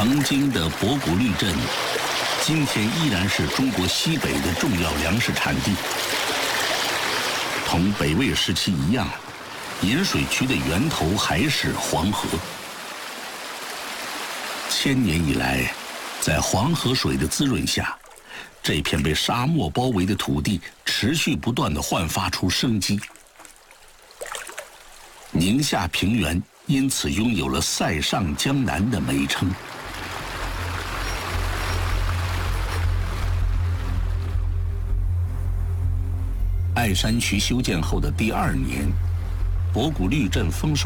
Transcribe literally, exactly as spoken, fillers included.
曾经的博古绿镇，今天依然是中国西北的重要粮食产地。同北魏时期一样，引水渠的源头还是黄河。千年以来，在黄河水的滋润下，这片被沙漠包围的土地持续不断地焕发出生机。宁夏平原因此拥有了塞上江南的美称。爱山渠修建后的第二年，博古绿镇丰收。